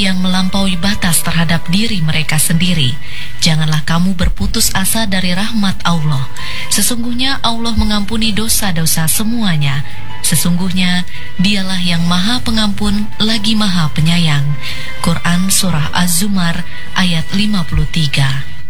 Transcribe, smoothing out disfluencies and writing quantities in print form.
yang melampaui batas terhadap diri mereka sendiri. Janganlah kamu berputus asa dari rahmat Allah. Sesungguhnya Allah mengampuni dosa-dosa semuanya. Sesungguhnya Dialah yang Maha Pengampun lagi Maha Penyayang. Quran Surah Az-Zumar ayat 53.